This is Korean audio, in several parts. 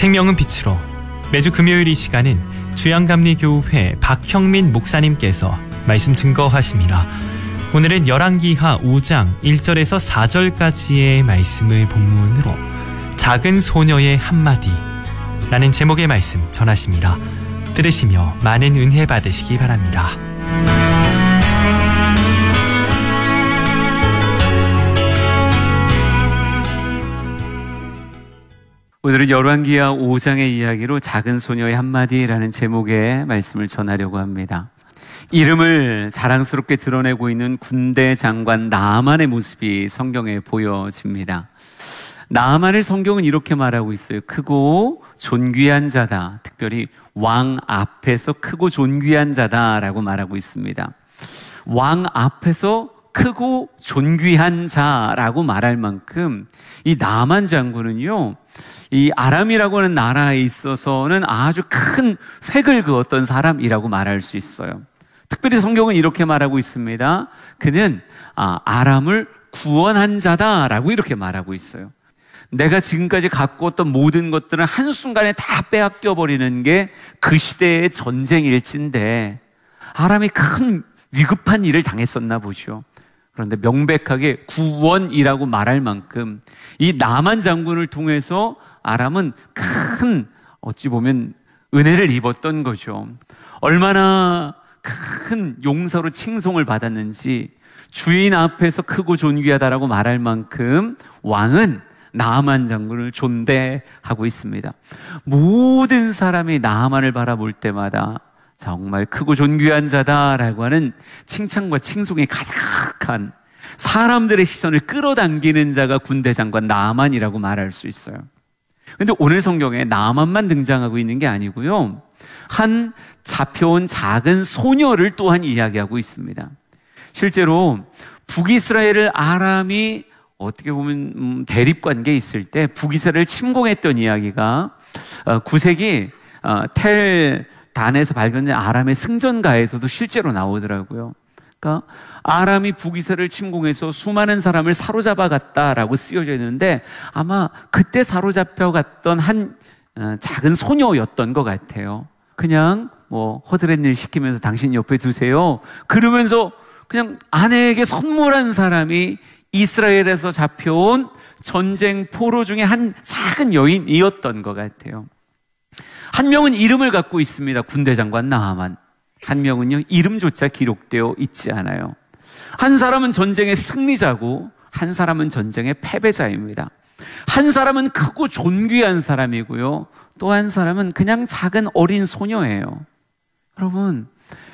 생명은 빛으로. 매주 금요일 이 시간은 주양감리교회 박형민 목사님께서 말씀 증거하십니다. 오늘은 열왕기하 5장 1절에서 4절까지의 말씀을 본문으로 작은 소녀의 한마디 라는 제목의 말씀 전하십니다. 들으시며 많은 은혜 받으시기 바랍니다. 오늘은 열왕기하 5장의 이야기로 작은 소녀의 한마디라는 제목의 말씀을 전하려고 합니다. 이름을 자랑스럽게 드러내고 있는 군대 장관 나아만의 모습이 성경에 보여집니다. 나아만을 성경은 이렇게 말하고 있어요. 크고 존귀한 자다. 특별히 왕 앞에서 크고 존귀한 자다라고 말하고 있습니다. 왕 앞에서 크고 존귀한 자라고 말할 만큼 이 나아만 장군은요, 이 아람이라고 하는 나라에 있어서는 아주 큰 획을 그었던 사람이라고 말할 수 있어요. 특별히 성경은 이렇게 말하고 있습니다. 그는 아람을 구원한 자다라고 이렇게 말하고 있어요. 내가 지금까지 갖고 왔던 모든 것들은 한순간에 다 빼앗겨버리는 게 그 시대의 전쟁일진데 아람이 큰 위급한 일을 당했었나 보죠. 그런데 명백하게 구원이라고 말할 만큼 이 나만 장군을 통해서 아람은 큰 어찌 보면 은혜를 입었던 거죠. 얼마나 큰 용서로 칭송을 받았는지 주인 앞에서 크고 존귀하다라고 말할 만큼 왕은 나아만 장군을 존대하고 있습니다. 모든 사람이 나아만을 바라볼 때마다 정말 크고 존귀한 자다라고 하는 칭찬과 칭송이 가득한 사람들의 시선을 끌어당기는 자가 군대 장관 나아만이라고 말할 수 있어요. 그런데 오늘 성경에 나아만만 등장하고 있는 게 아니고요, 한 잡혀온 작은 소녀를 또한 이야기하고 있습니다. 실제로 북이스라엘을 아람이 어떻게 보면 대립관계에 있을 때 북이스라엘을 침공했던 이야기가 9세기 텔 단에서 발견된 아람의 승전가에서도 실제로 나오더라고요. 그러니까 아람이 북이스라엘을 침공해서 수많은 사람을 사로잡아 갔다라고 쓰여져 있는데 아마 그때 사로잡혀 갔던 한 작은 소녀였던 것 같아요. 그냥 허드렛 일 시키면서 당신 옆에 두세요 그러면서 그냥 아내에게 선물한 사람이 이스라엘에서 잡혀온 전쟁 포로 중에 한 작은 여인이었던 것 같아요. 한 명은 이름을 갖고 있습니다. 군대 장관 나아만. 한 명은요, 이름조차 기록되어 있지 않아요. 한 사람은 전쟁의 승리자고 한 사람은 전쟁의 패배자입니다. 한 사람은 크고 존귀한 사람이고요, 또 한 사람은 그냥 작은 어린 소녀예요. 여러분,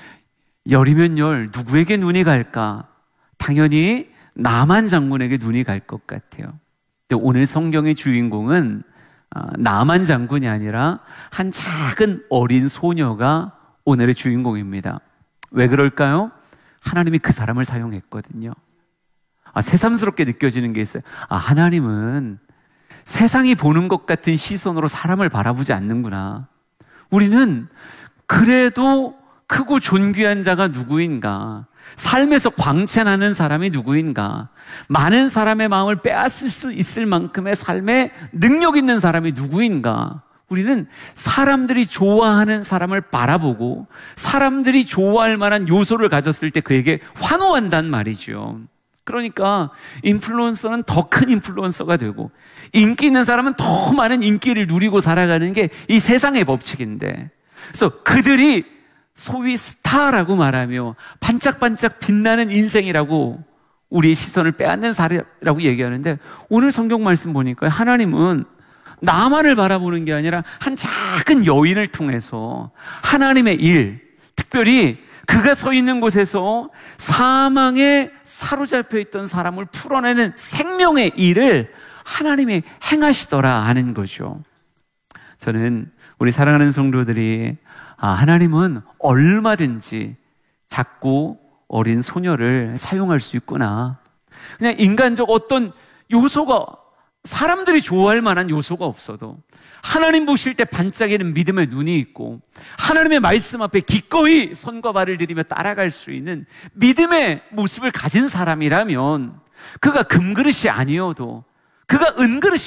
열이면 열 누구에게 눈이 갈까? 당연히 나아만 장군에게 눈이 갈 것 같아요. 근데 오늘 성경의 주인공은 나아만 장군이 아니라 한 작은 어린 소녀가 오늘의 주인공입니다. 왜 그럴까요? 하나님이 그 사람을 사용했거든요. 새삼스럽게 느껴지는 게 있어요. 하나님은 세상이 보는 것 같은 시선으로 사람을 바라보지 않는구나. 우리는 그래도 크고 존귀한 자가 누구인가? 삶에서 광채나는 사람이 누구인가? 많은 사람의 마음을 빼앗을 수 있을 만큼의 삶에 능력 있는 사람이 누구인가? 우리는 사람들이 좋아하는 사람을 바라보고 사람들이 좋아할 만한 요소를 가졌을 때 그에게 환호한단 말이죠. 그러니까 인플루언서는 더 큰 인플루언서가 되고 인기 있는 사람은 더 많은 인기를 누리고 살아가는 게 이 세상의 법칙인데, 그래서 그들이 소위 스타라고 말하며 반짝반짝 빛나는 인생이라고 우리의 시선을 빼앗는 사례라고 얘기하는데, 오늘 성경 말씀 보니까 하나님은 나만을 바라보는 게 아니라 한 작은 여인을 통해서 하나님의 일, 특별히 그가 서 있는 곳에서 사망에 사로잡혀 있던 사람을 풀어내는 생명의 일을 하나님이 행하시더라 하는 거죠. 저는 우리 사랑하는 성도들이 하나님은 얼마든지 작고 어린 소녀를 사용할 수 있구나. 그냥 인간적 어떤 요소가, 사람들이 좋아할 만한 요소가 없어도 하나님 보실 때 반짝이는 믿음의 눈이 있고 하나님의 말씀 앞에 기꺼이 손과 발을 들이며 따라갈 수 있는 믿음의 모습을 가진 사람이라면 그가 금그릇이 아니어도, 그가 은그릇이